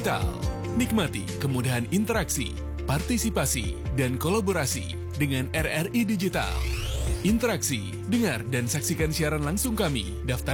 Digital. Nikmati kemudahan interaksi, partisipasi, dan kolaborasi dengan RRI Digital. Interaksi, dengar dan saksikan siaran langsung kami. Daftar